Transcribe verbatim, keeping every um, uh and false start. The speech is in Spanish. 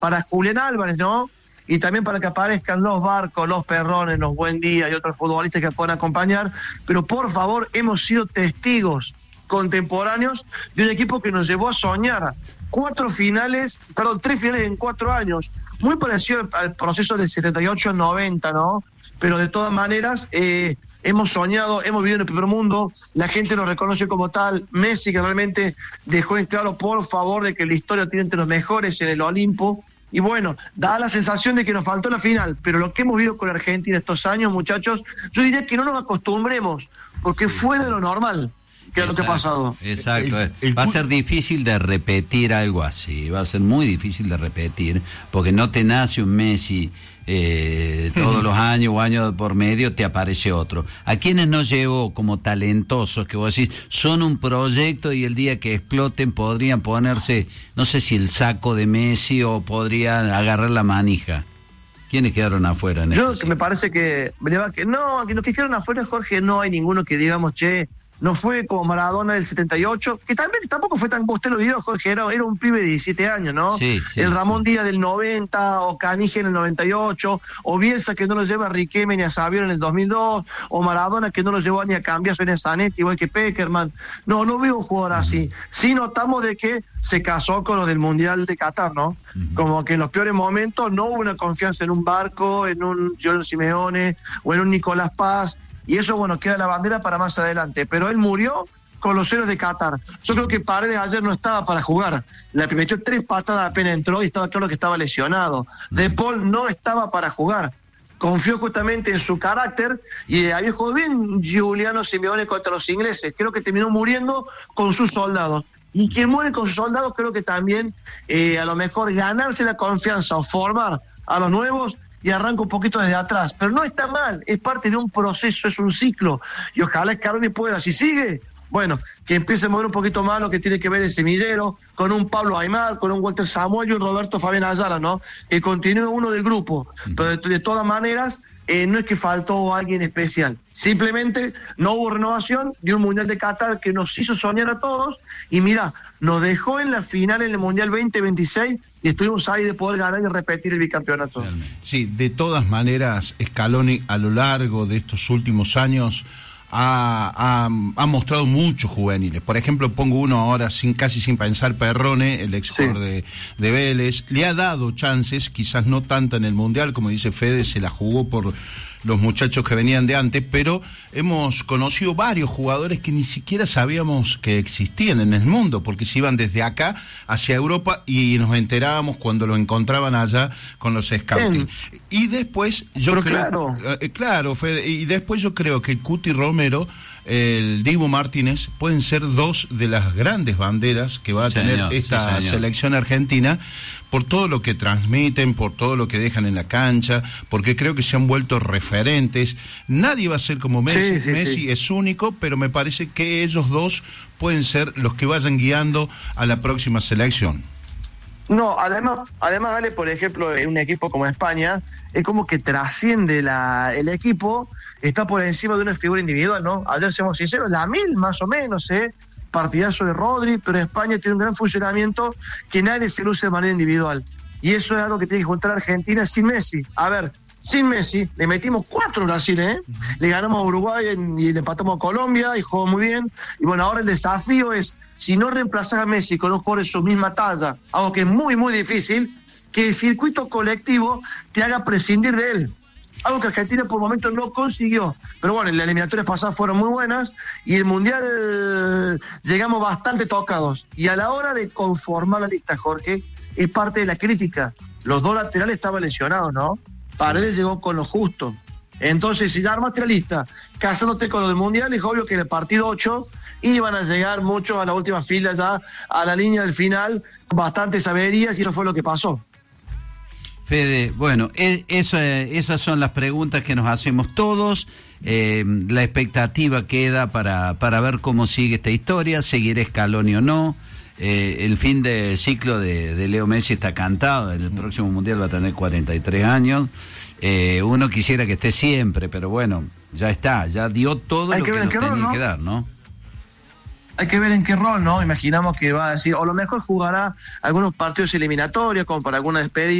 para Julián Álvarez, ¿no? Y también para que aparezcan los Barcos, los Perrones, los Buendía y otros futbolistas que puedan acompañar. Pero por favor, hemos sido testigos contemporáneos de un equipo que nos llevó a soñar cuatro finales, perdón, tres finales en cuatro años. Muy parecido al proceso del setenta y ocho al noventa, ¿no? Pero de todas maneras, eh, hemos soñado, hemos vivido en el primer mundo, la gente nos reconoce como tal. Messi, que realmente dejó en claro, por favor, de que la historia tiene entre los mejores en el Olimpo. Y bueno, da la sensación de que nos faltó la final, pero lo que hemos vivido con Argentina estos años, muchachos, yo diría que no nos acostumbremos, porque fue de lo normal, que es lo que ha pasado. Exacto, el, el, va a ser difícil de repetir algo así, va a ser muy difícil de repetir, porque no te nace un Messi eh, todos los años o años por medio, te aparece otro. A quienes no llevo como talentosos, que vos decís, son un proyecto y el día que exploten podrían ponerse, no sé si el saco de Messi o podrían agarrar la manija. ¿Quiénes quedaron afuera en Yo este me parece que, que no, que los que quedaron afuera, Jorge, no hay ninguno que digamos, che, no fue como Maradona del setenta y ocho, que también tampoco fue tan, usted lo vio, Jorge, era, era un pibe de diecisiete años, ¿no? Sí, sí, el Ramón sí. Díaz del noventa, o Canige en el noventa y ocho, o Bielsa que no lo lleva a Riquelme ni a Xavier en el dos mil dos, o Maradona que no lo llevó ni a Cambiaso ni a Zanetti, igual que Peckerman. No, no veo un jugador así. Sí notamos de que se casó con lo del Mundial de Qatar, ¿no? Uh-huh. Como que en los peores momentos no hubo una confianza en un Barco, en un Giorgio Simeone, o en un Nicolás Paz. Y eso, bueno, queda la bandera para más adelante. Pero él murió con los héroes de Qatar. Yo creo que Paredes ayer no estaba para jugar. Le metió tres patadas apenas entró y estaba claro que estaba lesionado. De Paul no estaba para jugar. Confió justamente en su carácter y ahí jugó bien Giuliano Simeone contra los ingleses. Creo que terminó muriendo con sus soldados. Y quien muere con sus soldados, creo que también eh, a lo mejor ganarse la confianza o formar a los nuevos, y arranca un poquito desde atrás, pero no está mal, es parte de un proceso, es un ciclo, y ojalá Scaloni pueda, si sigue, bueno, que empiece a mover un poquito más lo que tiene que ver el semillero, con un Pablo Aimar, con un Walter Samuel y un Roberto Fabián Ayala, ¿no? Que continúe uno del grupo, pero de, de todas maneras, eh, no es que faltó alguien especial, simplemente no hubo renovación de un Mundial de Qatar que nos hizo soñar a todos, y mira, nos dejó en la final en el Mundial veinte veintiséis, y estuvimos ahí de poder ganar y repetir el bicampeonato. Sí, de todas maneras, Scaloni a lo largo de estos últimos años ha, ha, ha mostrado muchos juveniles. Por ejemplo, pongo uno ahora sin casi sin pensar, Perrone, el ex jugador sí. de, de Vélez. Le ha dado chances, quizás no tanto en el Mundial, como dice Fede, se la jugó por los muchachos que venían de antes, pero hemos conocido varios jugadores que ni siquiera sabíamos que existían en el mundo, porque se iban desde acá hacia Europa y nos enterábamos cuando lo encontraban allá con los scouting. Bien. Y después yo pero creo claro, eh, claro Fede, y después yo creo que el Cuti Romero, el Dibu Martínez pueden ser dos de las grandes banderas que va a señor, tener esta sí, selección argentina, por todo lo que transmiten, por todo lo que dejan en la cancha, porque creo que se han vuelto referentes. Nadie va a ser como Messi, sí, sí, Messi sí. es único, pero me parece que ellos dos pueden ser los que vayan guiando a la próxima selección. No, además, además, dale, por ejemplo, en un equipo como España, es como que trasciende la, el equipo, está por encima de una figura individual, ¿no? Ayer, seamos sinceros, la mil más o menos, ¿eh? Partidazo de Rodri, pero España tiene un gran funcionamiento que nadie se luce de manera individual. Y eso es algo que tiene que juntar a Argentina sin Messi. A ver, sin Messi, le metimos cuatro a Brasil, ¿eh? Le ganamos a Uruguay en, y le empatamos a Colombia y jugó muy bien. Y bueno, ahora el desafío es, si no reemplazas a Messi con un jugador de su misma talla, algo que es muy, muy difícil, que el circuito colectivo te haga prescindir de él. Algo que Argentina por momentos no consiguió. Pero bueno, las eliminatorias pasadas fueron muy buenas y el Mundial llegamos bastante tocados. Y a la hora de conformar la lista, Jorge, es parte de la crítica. Los dos laterales estaban lesionados, ¿no? Paredes llegó con lo justo. Entonces, si ya armaste la lista, casándote con lo del Mundial, es obvio que en el partido ocho iban a llegar muchos a la última fila ya, a la línea del final, bastantes averías, y eso fue lo que pasó. Fede, bueno, eso, esas son las preguntas que nos hacemos todos. Eh, la expectativa queda para, para ver cómo sigue esta historia, seguirá Scaloni o no. Eh, el fin de ciclo de, de Leo Messi está cantado, en el próximo Mundial va a tener cuarenta y tres años. Eh, uno quisiera que esté siempre, pero bueno, ya está, ya dio todo Hay lo que, que nos que tenía no, ¿no? que dar, ¿no? Hay que ver en qué rol, ¿no? Imaginamos que va a decir, o a lo mejor jugará algunos partidos eliminatorios, como para alguna despedida.